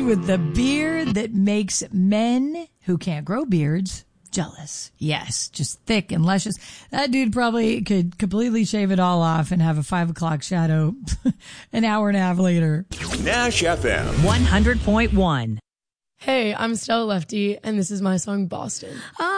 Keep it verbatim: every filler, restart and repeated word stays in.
with the beard that makes men who can't grow beards jealous. Yes, just thick and luscious. That dude probably could completely shave it all off and have a five o'clock shadow an hour and a half later. Nash F M one hundred point one. Hey, I'm Stella Lefty, and this is my song Boston.